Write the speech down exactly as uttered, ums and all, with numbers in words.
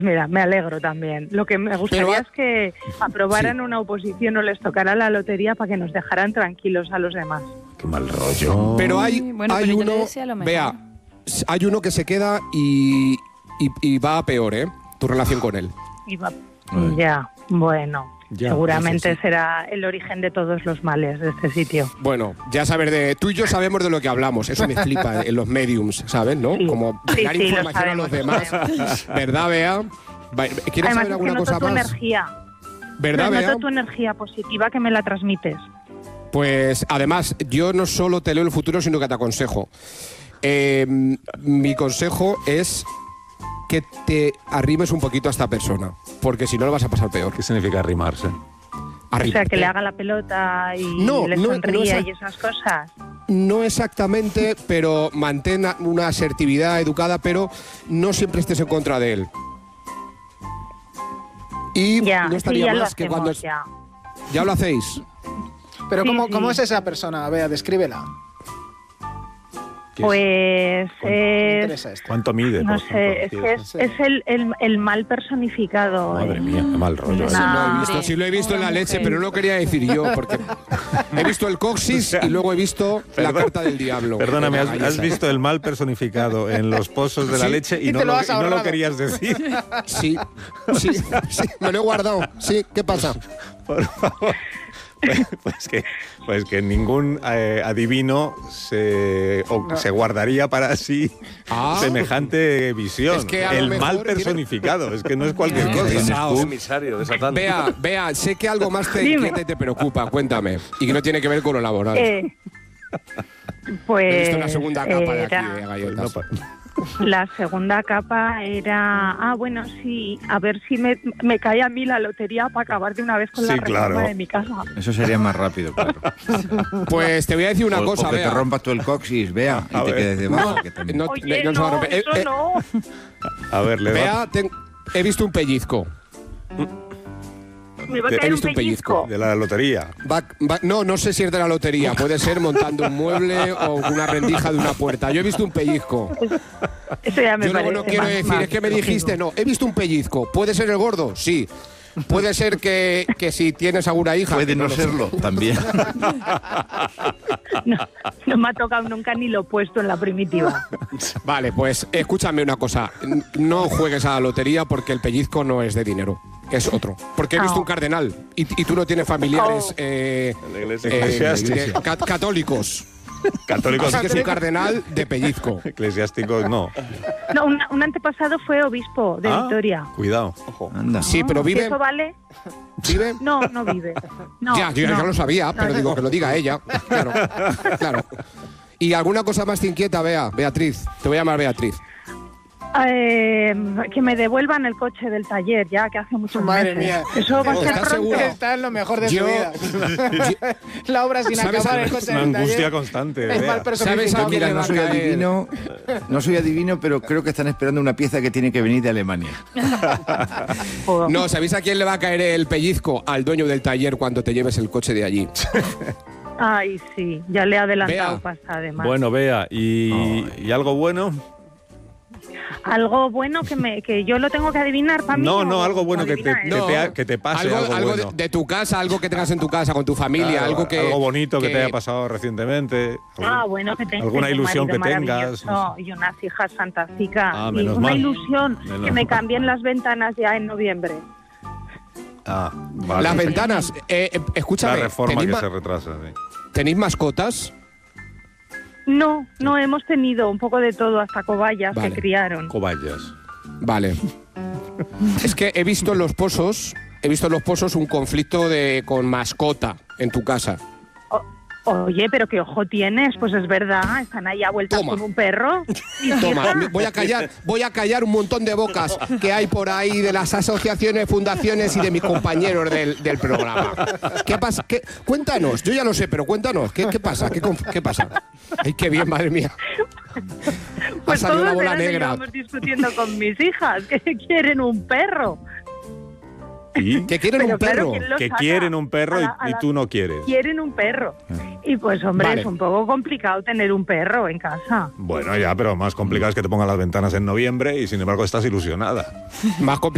Mira, me alegro también. Lo que me gustaría pero, es que aprobaran sí. una oposición o les tocara la lotería para que nos dejaran tranquilos a los demás. Qué mal rollo. Pero hay, bueno, hay pero uno, vea, hay uno que se queda y, y, y va a peor, ¿eh? Tu relación con él. Y va, ya, bueno. Ya, seguramente sí, sí. será el origen de todos los males de este sitio. Bueno, ya sabes, de tú y yo sabemos de lo que hablamos. Eso me flipa en los mediums, ¿sabes? ¿No? Sí. Como sí, dar sí, información sabemos, a los demás. ¿Verdad, Bea? ¿Quieres Además, saber alguna es que cosa noto tu más? Energía. ¿Verdad, noto Bea? tu energía positiva que me la transmites. Pues, además, yo no solo te leo el futuro, sino que te aconsejo. Eh, mi consejo es que te arrimes un poquito a esta persona, porque si no lo vas a pasar peor. ¿Qué significa arrimarse? Arrimarte. O sea, que le haga la pelota y no, le no, sonríe no y esas cosas. No exactamente, pero mantén una asertividad educada, pero no siempre estés en contra de él. Y ya, no estaría sí, ya más lo que hacemos, cuando... Ya. ¿Ya lo hacéis? Pero sí, ¿cómo, sí. ¿cómo es esa persona? A ver, descríbela. Pues es? es... ¿Cuánto mide? No por sé, es, ejemplo? es, es el, el, el mal personificado. Madre eh. mía, qué mal rollo. Sí, No, lo he visto, sí lo he visto en la leche, pero no lo quería decir yo, porque he visto el coxis y luego he visto la carta del diablo. Perdóname, has, has visto el mal personificado en los pozos de la sí, leche y, y, no, lo, lo, has y no lo querías decir. Sí, sí, sí, me lo he guardado. Sí, ¿qué pasa? Por favor. Pues que, pues que ningún eh, adivino se, o no. se guardaría para sí ah. semejante visión. Es que el mal personificado, tiene... es que no es cualquier no, cosa. Es un emisario de Satán. Vea, vea, sé que algo más te inquieta y te preocupa, cuéntame. Y que no tiene que ver con lo laboral. Eh, pues... He visto la segunda capa de aquí, era... de galletas. La segunda capa era, ah, bueno, sí, a ver si me, me cae a mí la lotería para acabar de una vez con sí, la reforma claro. de mi casa. Eso sería más rápido, claro. Pues te voy a decir una o, cosa, o que Bea. te rompas tú el coxis, Vea, y a te ver. quedes debajo. No, que también... no, Oye, no, no, no, no eso eh, no. A ver, le Bea, ten, he visto un pellizco. Me va a He caer visto un un pellizco. pellizco. De la lotería. Va, va, no, no sé si es de la lotería. Puede ser montando un mueble o una rendija de una puerta. Yo he visto un pellizco. Eso ya me Yo parece luego no quiero más, decir, más es que me dijiste, no, he visto un pellizco. ¿Puede ser el gordo? Sí. Puede ser que, que si tienes alguna hija... Puede no, no serlo, sé. También. No, no me ha tocado nunca ni lo opuesto en la primitiva. Vale, pues escúchame una cosa. No juegues a la lotería porque el pellizco no es de dinero. Es otro. Porque he visto oh. un cardenal y, y tú no tienes familiares oh. eh, la iglesia. eh, de, cat, católicos. Católicos. Así que es un cardenal de pellizco. Eclesiásticos no. No, un, un antepasado fue obispo de ah, Vitoria. Cuidado, ojo. Anda. Sí, pero vive... ¿Eso vale? ¿Vive? No, no vive. No, ya, yo no. ya lo sabía, pero no, digo no. que lo diga ella. Claro, claro. ¿Y alguna cosa más te inquieta, Bea? Beatriz, te voy a llamar Beatriz. Eh, que me devuelvan el coche del taller, ya que hace mucho Madre meses. mía. Eso va a ser ¿Estás pronto. seguro? Está en lo mejor de Yo- su vida. La obra sin ¿Sabes acabar, a- el Es coche una del angustia taller. constante. Es Bea. mal personificado. ¿Sabes a que quién le le va va a a No soy caer? adivino, no soy adivino, pero creo que están esperando una pieza que tiene que venir de Alemania. Joder. No, ¿sabéis a quién le va a caer el pellizco? Al dueño del taller cuando te lleves el coche de allí. Ay, sí, ya le he adelantado Bea. pasta además. Bueno, Bea, ¿y, ¿y algo bueno? Algo bueno que me que yo lo tengo que adivinar para mí. No, o- no, algo o bueno que te, adivina él. que No. te, ha- que te pase, algo algo, algo bueno. de, de tu casa, algo que tengas en tu casa con tu familia, Claro, algo que... algo bonito que, que te haya pasado recientemente. Ah, bueno, que tengo alguna tengo un ilusión que marido tengas. maravilloso y unas hijas fantásticas. Ah, y menos una mal. ilusión Menos que me mal. cambien las ventanas ya en noviembre. Ah, vale. Las ventanas. Eh, eh, escúchame, La reforma ¿tenéis, que ma- se retrasa. Sí. ¿tenéis mascotas? No, no, hemos tenido un poco de todo, hasta cobayas Vale. que criaron. Cobayas. Vale. Es que he visto en los pozos, he visto en los pozos un conflicto de con mascota en tu casa. O- oye, pero qué ojo tienes, pues es verdad, están ahí a vueltas Toma. con un perro. Y Toma, fija, me- voy a callar, voy a callar un montón de bocas que hay por ahí de las asociaciones, fundaciones y de mis compañeros del, del programa. ¿Qué pasa? ¿Qué? Cuéntanos, yo ya lo sé, pero cuéntanos, ¿qué, qué pasa? ¿Qué, conf- ¿Qué pasa? Ay, qué bien, madre mía. pues ha salido todo una el bola verano negra. llevamos discutiendo con mis hijas que quieren un perro. ¿Y? Que quieren Pero un claro, perro. ¿quién lo Que saca? quieren un perro A y, la- a y la- tú no quieres. Quieren un perro. Y pues, hombre, Vale. es un poco complicado tener un perro en casa. Bueno, ya, pero más complicado es que te pongan las ventanas en noviembre y sin embargo estás ilusionada. Más complicado.